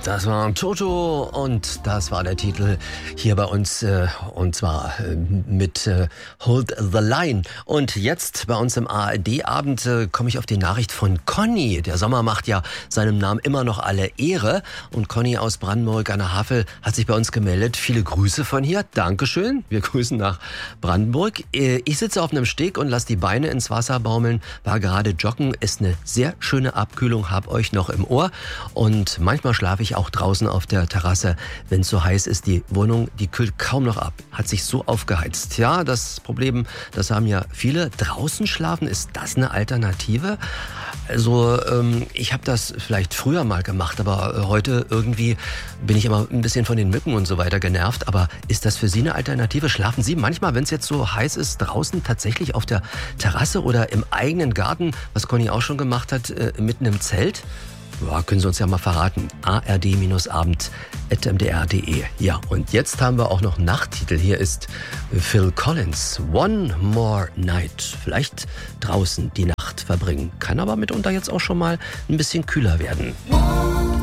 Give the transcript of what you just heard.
Das war Toto und das war der Titel hier bei uns und zwar mit Hold the Line. Und jetzt bei uns im ARD-Abend komme ich auf die Nachricht von Conny. Der Sommer macht ja seinem Namen immer noch alle Ehre und Conny aus Brandenburg an der Havel hat sich bei uns gemeldet. Viele Grüße von hier. Dankeschön. Wir grüßen nach Brandenburg. Ich sitze auf einem Steg und lasse die Beine ins Wasser baumeln, war gerade joggen, ist eine sehr schöne Abkühlung, hab euch noch im Ohr und manchmal schlafe ich auch draußen auf der Terrasse, wenn es so heiß ist. Die Wohnung, die kühlt kaum noch ab, hat sich so aufgeheizt. Ja, das Problem, das haben ja viele. Draußen schlafen, ist das eine Alternative? Also ich habe das vielleicht früher mal gemacht, aber heute irgendwie bin ich immer ein bisschen von den Mücken und so weiter genervt. Aber ist das für Sie eine Alternative? Schlafen Sie manchmal, wenn es jetzt so heiß ist, draußen tatsächlich auf der Terrasse oder im eigenen Garten, was Conny auch schon gemacht hat, mitten im Zelt? Ja, können Sie uns ja mal verraten. ard-abend@mdr.de. Ja, und jetzt haben wir auch noch Nachttitel. Hier ist Phil Collins. One More Night. Vielleicht draußen die Nacht verbringen. Kann aber mitunter jetzt auch schon mal ein bisschen kühler werden.